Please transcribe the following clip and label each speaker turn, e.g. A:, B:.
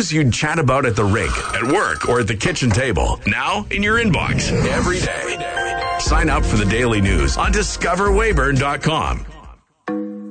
A: News you'd chat about at the rink, at work, or at the kitchen table. Now in your inbox every day. Sign up for the daily news on discoverwayburn.com.